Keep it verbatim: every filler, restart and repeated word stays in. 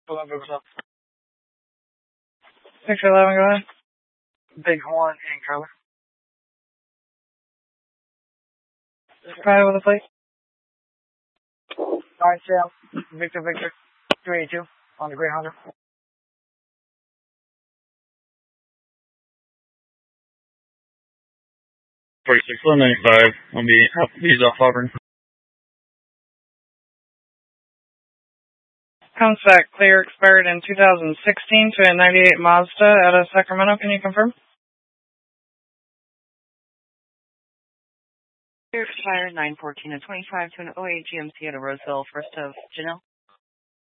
eleven, what's up? Picture eleven, go ahead. Bighorn and color. Right with the plate. Alright, sale. Victor, Victor. three eighty-two on the Greyhound. forty-six, one ninety-five. I'll be, he's off Auburn. Comes back clear, expired in two thousand sixteen to a ninety-eight Mazda out of Sacramento. Can you confirm? Clear, expired nine fourteen of twenty-five to an oh eight G M C out of Roseville, first of Janelle.